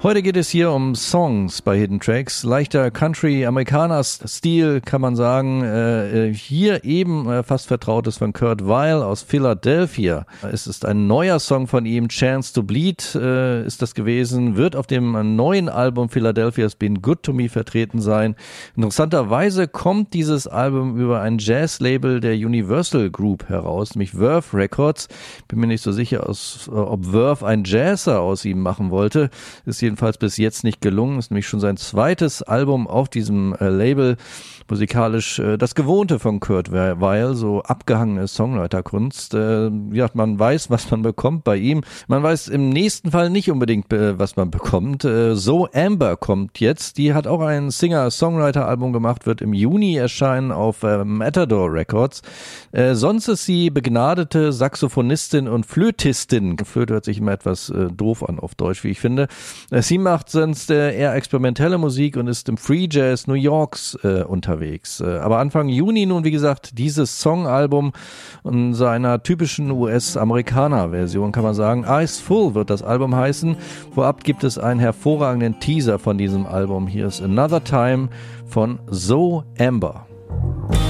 Heute geht es hier um Songs bei Hidden Tracks. Leichter Country-Amerikaner-Stil kann man sagen. Hier eben fast Vertrautes von Kurt Weill aus Philadelphia. Es ist ein neuer Song von ihm, Chance to Bleed ist das gewesen. Wird auf dem neuen Album Philadelphia's Been Good to Me vertreten sein. Interessanterweise kommt dieses Album über ein Jazz-Label der Universal Group heraus, nämlich Verve Records. Bin mir nicht so sicher, ob Verve ein Jazzer aus ihm machen wollte. Ist jedenfalls bis jetzt nicht gelungen. Ist nämlich schon sein zweites Album auf diesem Label. Musikalisch das Gewohnte von Kurt Weill, so abgehangene Songwriterkunst. Ja, man weiß, was man bekommt bei ihm. Man weiß im nächsten Fall nicht unbedingt, was man bekommt. So Amber kommt jetzt. Die hat auch ein Singer-Songwriter-Album gemacht, wird im Juni erscheinen auf Matador Records. Sonst ist sie begnadete Saxophonistin und Flötistin. Flöte hört sich immer etwas doof an auf Deutsch, wie ich finde. Sie macht sonst eher experimentelle Musik und ist im Free Jazz New Yorks unterwegs. Aber Anfang Juni nun, wie gesagt, dieses Songalbum in seiner typischen US-Amerikaner-Version, kann man sagen. Eyes Full wird das Album heißen. Vorab gibt es einen hervorragenden Teaser von diesem Album. Hier ist Another Time von So Amber.